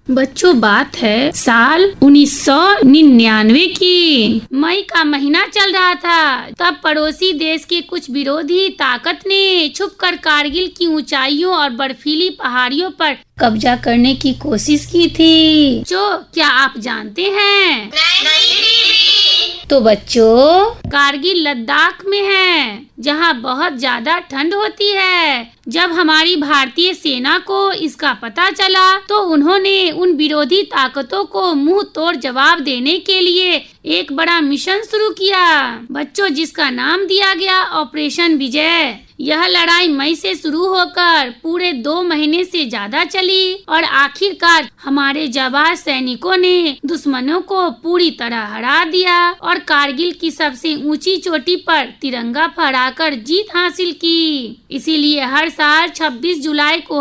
बच्चों, बात है साल 1999 की। मई का महीना चल रहा था। तब पड़ोसी देश के कुछ विरोधी ताकत ने छुपकर कारगिल की ऊंचाइयों और बर्फीली पहाड़ियों पर कब्जा करने की कोशिश की थी। जो क्या आप जानते हैं? तो बच्चों, कारगिल लद्दाख में है, जहाँ बहुत ज्यादा ठंड होती है। जब हमारी भारतीय सेना को इसका पता चला तो उन्होंने उन विरोधी ताकतों को मुंह तोड़ जवाब देने के लिए एक बड़ा मिशन शुरू किया बच्चों, जिसका नाम दिया गया ऑपरेशन विजय। यह लड़ाई मई से शुरू होकर पूरे 2 महीने से ज्यादा चली और आखिरकार हमारे जाबाज सैनिकों ने दुश्मनों को पूरी तरह हरा दिया और कारगिल की सबसे ऊंची चोटी पर तिरंगा फहराकर जीत हासिल की। इसीलिए हर साल 26 जुलाई को